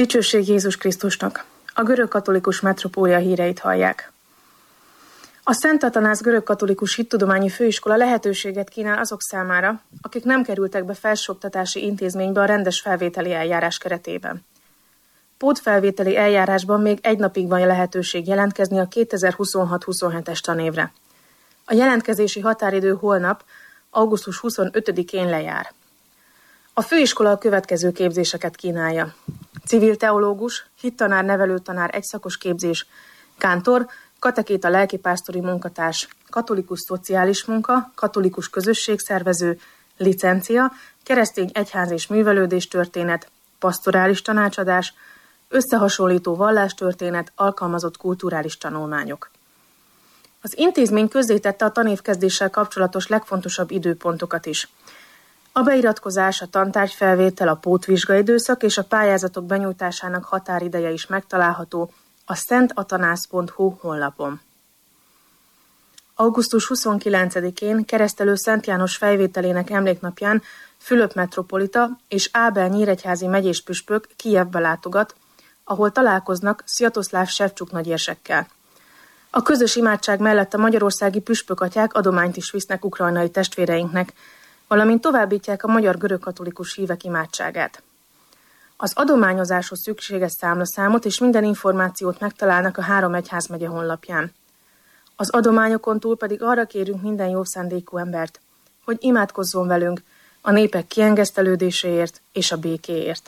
Dicsőség Jézus Krisztusnak! A görögkatolikus metropólia híreit hallják. A Szent Atanász Görögkatolikus Hittudományi Főiskola lehetőséget kínál azok számára, akik nem kerültek be felsőoktatási intézménybe a rendes felvételi eljárás keretében. Pótfelvételi eljárásban még egy napig van lehetőség jelentkezni a 2026-27-es tanévre. A jelentkezési határidő holnap, augusztus 25-én lejár. A főiskola a következő képzéseket kínálja: civil teológus, hittanár, nevelőtanár, egyszakos képzés, kántor, katekéta, lelkipásztori munkatárs, katolikus szociális munka, katolikus közösségszervező, licencia, keresztény egyház és művelődés történet, pastorális tanácsadás, összehasonlító vallástörténet, alkalmazott kulturális tanulmányok. Az intézmény közzétette a tanévkezdéssel kapcsolatos legfontosabb időpontokat is. A beiratkozás, a tantárgyfelvétel, a pótvizsgaidőszak és a pályázatok benyújtásának határideje is megtalálható a szentatanász.hu honlapon. Augusztus 29-én Keresztelő Szent János fejvételének emléknapján Fülöp metropolita és Ábel nyíregyházi megyéspüspök Kijevbe látogat, ahol találkoznak Sziatoszláv Sevcsuk nagyérsekkel. A közös imádság mellett a magyarországi püspökatyák adományt is visznek ukrajnai testvéreinknek, valamint továbbítják a magyar görögkatolikus hívek imádságát. Az adományozáshoz szükséges számlaszámot és minden információt megtalálnak a 3 egyházmegye honlapján. Az adományokon túl pedig arra kérünk minden jó szándékú embert, hogy imádkozzon velünk a népek kiengesztelődéséért és a békéért.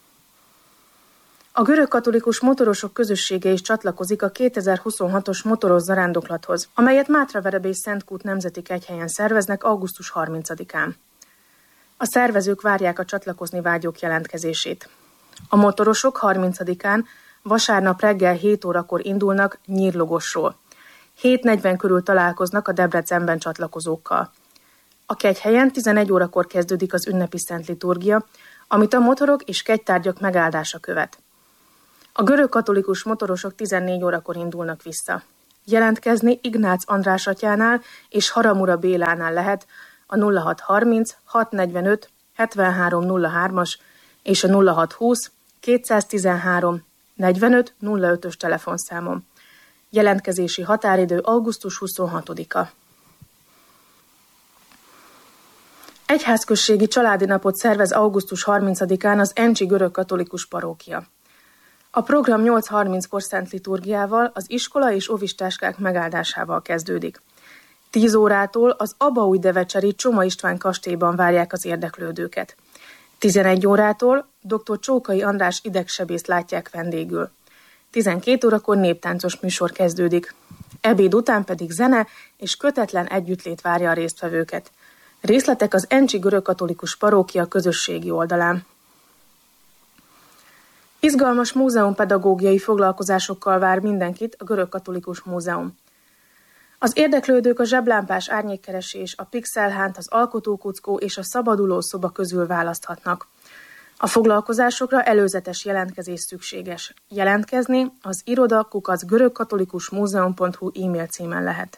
A görögkatolikus motorosok közössége is csatlakozik a 2026-os motoros zarándoklathoz, amelyet Mátravereb és Szentkút nemzeti kegyhelyen szerveznek augusztus 30-án. A szervezők várják a csatlakozni vágyók jelentkezését. A motorosok 30-án vasárnap reggel 7 órakor indulnak Nyírlogosról. 7:40 körül találkoznak a Debrecenben csatlakozókkal. A kegyhelyen 11 órakor kezdődik az ünnepi szent liturgia, amit a motorok és kegytárgyak megáldása követ. A görögkatolikus motorosok 14 órakor indulnak vissza. Jelentkezni Ignác András atyánál és Haramura Bélánál lehet a 0630 645 7303-as és a 0620 213 45 05-ös telefonszámon. Jelentkezési határidő augusztus 26-a. Egyházközségi családi napot szervez augusztus 30-án az Encsi görögkatolikus parókia. A program 8:30-kor szent liturgiával, az iskola és óvistáskák megáldásával kezdődik. 10 órától az Abaújdevecseri Csoma István kastélyban várják az érdeklődőket. 11 órától dr. Csókai András idegsebészt látják vendégül. 12 órakor néptáncos műsor kezdődik. Ebéd után pedig zene és kötetlen együttlét várja a résztvevőket. Részletek az Encsi görögkatolikus parókia közösségi oldalán. Izgalmas múzeumpedagógiai foglalkozásokkal vár mindenkit a Görögkatolikus Múzeum. Az érdeklődők a zseblámpás árnyékkeresés, a pixelhánt, az alkotókuckó és a szabaduló szoba közül választhatnak. A foglalkozásokra előzetes jelentkezés szükséges. Jelentkezni az iroda@görögkatolikusmuzeum.hu e-mail címen lehet.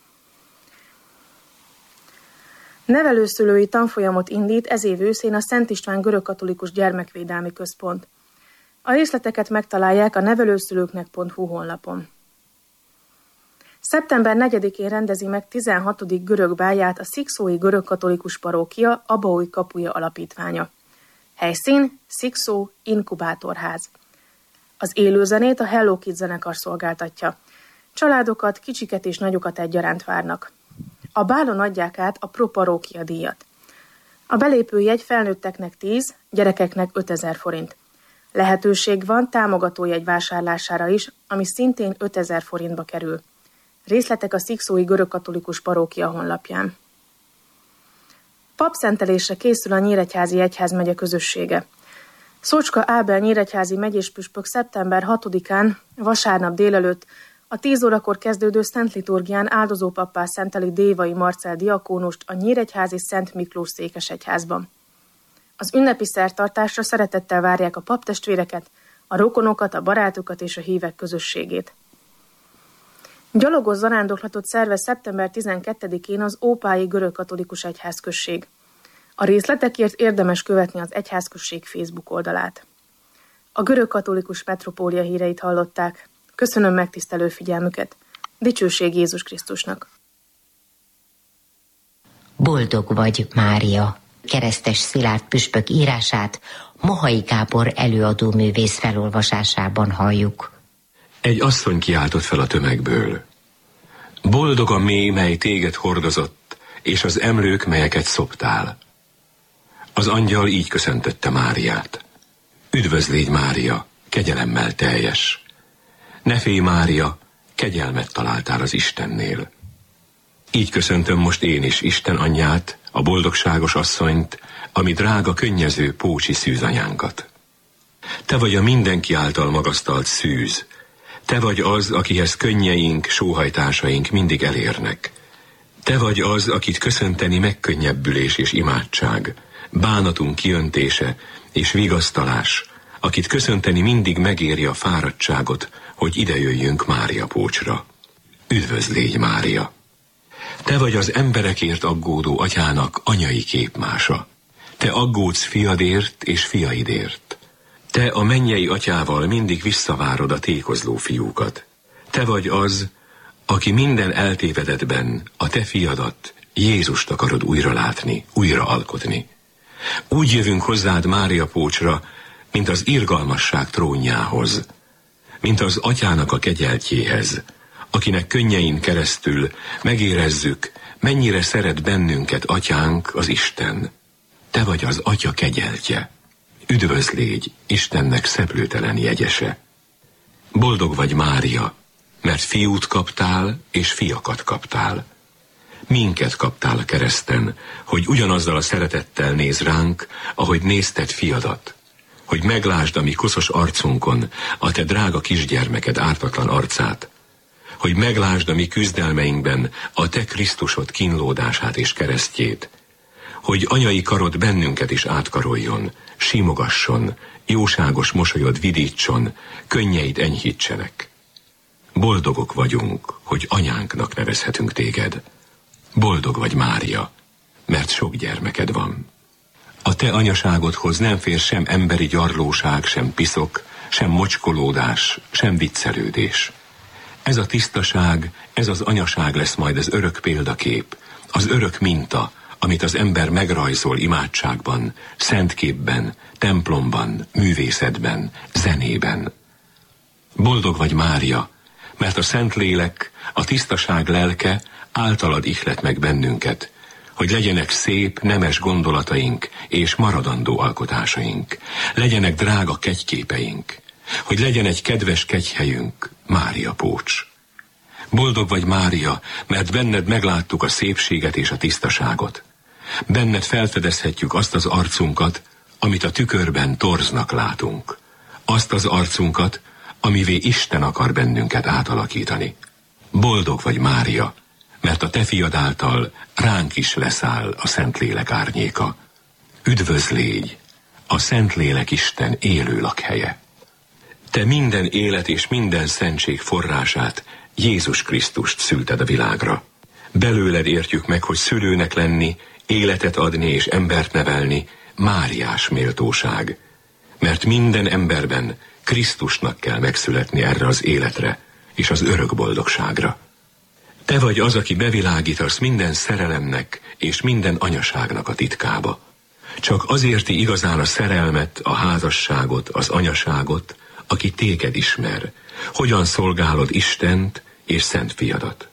Nevelőszülői tanfolyamot indít ez év őszén a Szent István Görögkatolikus Gyermekvédelmi Központ. A részleteket megtalálják a nevelőszülőknek.hu honlapon. Szeptember 4-én rendezi meg 16. görög bálját a Szikszói Görögkatolikus Parókia Abaúj Kapuja Alapítványa. Helyszín Szikszó Inkubátorház. Az élőzenét a Hello Kids zenekar szolgáltatja. Családokat, kicsiket és nagyokat egyaránt várnak. A bálon adják át a Pro Parókia díjat. A belépőjegy felnőtteknek 10, gyerekeknek 5000 forint. Lehetőség van támogatójegy vásárlására is, ami szintén 5000 forintba kerül. Részletek a Szikszói Görögkatolikus Parókia honlapján. Papszentelésre készül a Nyíregyházi Egyházmegye közössége. Szócska Ábel nyíregyházi megyéspüspök szeptember 6-án, vasárnap délelőtt a 10 órakor kezdődő szent liturgián áldozópappá szenteli Dévai Marcell diakónust a Nyíregyházi Szent Miklós székesegyházban. Az ünnepi szertartásra szeretettel várják a paptestvéreket, a rokonokat, a barátokat és a hívek közösségét. Gyalogos zarándoklatot szervez szeptember 12-én az Ópályi Görögkatolikus Egyházközség. A részletekért érdemes követni az Egyházközség Facebook oldalát. A görögkatolikus metropólia híreit hallották. Köszönöm megtisztelő figyelmüket. Dicsőség Jézus Krisztusnak! Boldog vagy, Mária! Keresztes Szilárd püspök írását Mohai Gábor előadóművész felolvasásában halljuk. Egy asszony kiáltott fel a tömegből. Boldog a mély, mely téged hordozott, és az emlők, melyeket szoptál. Az angyal így köszöntötte Máriát. Üdvözlégy, Mária, kegyelemmel teljes! Ne félj, Mária, kegyelmet találtál az Istennél. Így köszöntöm most én is Isten anyját, a boldogságos asszonyt, ami drága, könnyező pócsi szűzanyánkat. Te vagy a mindenki által magasztalt szűz. Te vagy az, akihez könnyeink, sóhajtásaink mindig elérnek. Te vagy az, akit köszönteni megkönnyebbülés és imádság, bánatunk kiöntése és vigasztalás, akit köszönteni mindig megéri a fáradtságot, hogy idejöjjünk Mária pócsra. Üdvözlégy, Mária! Te vagy az emberekért aggódó atyának anyai képmása. Te aggódsz fiadért és fiaidért. Te a mennyei atyával mindig visszavárod a tékozló fiúkat. Te vagy az, aki minden eltévedetben a te fiadat, Jézust akarod újra látni, újra alkotni. Úgy jövünk hozzád Mária pócsra, mint az irgalmasság trónjához, mint az atyának a kegyeltjéhez, akinek könnyein keresztül megérezzük, mennyire szeret bennünket atyánk, az Isten. Te vagy az atya kegyeltje. Üdvözlégy, Istennek szeplőtelen jegyese. Boldog vagy, Mária, mert fiút kaptál, és fiakat kaptál. Minket kaptál a kereszten, hogy ugyanazzal a szeretettel néz ránk, ahogy nézted fiadat, hogy meglásd a mi koszos arcunkon a te drága kisgyermeked ártatlan arcát, hogy meglásd a mi küzdelmeinkben a te Krisztusod kínlódását és keresztjét, hogy anyai karod bennünket is átkaroljon, simogasson, jóságos mosolyod vidítson, könnyeid enyhítsenek. Boldogok vagyunk, hogy anyánknak nevezhetünk téged. Boldog vagy, Mária, mert sok gyermeked van. A te anyaságodhoz nem fér sem emberi gyarlóság, sem piszok, sem mocskolódás, sem viccelődés. Ez a tisztaság, ez az anyaság lesz majd az örök példakép, az örök minta, amit az ember megrajzol imádságban, szentképben, templomban, művészetben, zenében. Boldog vagy, Mária, mert a Szentlélek, a tisztaság lelke általad ihlet meg bennünket, hogy legyenek szép, nemes gondolataink és maradandó alkotásaink, legyenek drága kegyképeink, hogy legyen egy kedves kegyhelyünk, Mária pócs. Boldog vagy, Mária, mert benned megláttuk a szépséget és a tisztaságot. Benned felfedezhetjük azt az arcunkat, amit a tükörben torznak látunk. Azt az arcunkat, amivé Isten akar bennünket átalakítani. Boldog vagy, Mária, mert a te fiad által ránk is leszáll a Szentlélek árnyéka. Üdvözlégy, a Szentlélek Isten élő lakhelye. Te minden élet és minden szentség forrását, Jézus Krisztust szülted a világra. Belőled értjük meg, hogy szülőnek lenni, életet adni és embert nevelni, Máriás méltóság. Mert minden emberben Krisztusnak kell megszületni erre az életre és az örök boldogságra. Te vagy az, aki bevilágítasz minden szerelemnek és minden anyaságnak a titkába. Csak az érti igazán a szerelmet, a házasságot, az anyaságot, aki téged ismer, hogyan szolgálod Istent és Szent Fiadat.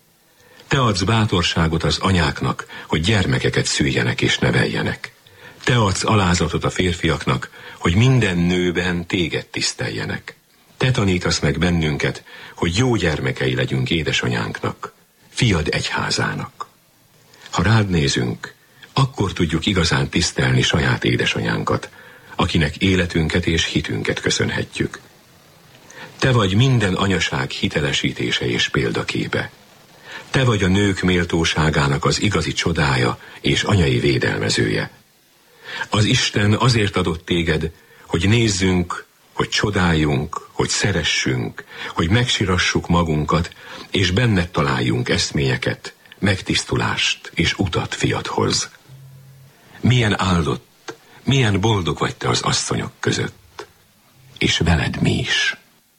Te adsz bátorságot az anyáknak, hogy gyermekeket szüljenek és neveljenek. Te adsz alázatot a férfiaknak, hogy minden nőben téged tiszteljenek. Te tanítasz meg bennünket, hogy jó gyermekei legyünk édesanyánknak, fiad egyházának. Ha rád nézünk, akkor tudjuk igazán tisztelni saját édesanyánkat, akinek életünket és hitünket köszönhetjük. Te vagy minden anyaság hitelesítése és példaképe. Te vagy a nők méltóságának az igazi csodája és anyai védelmezője. Az Isten azért adott téged, hogy nézzünk, hogy csodáljunk, hogy szeressünk, hogy megsirassuk magunkat, és benned találjunk eszményeket, megtisztulást és utat fiadhoz. Milyen áldott, milyen boldog vagy te az asszonyok között. és veled mi is.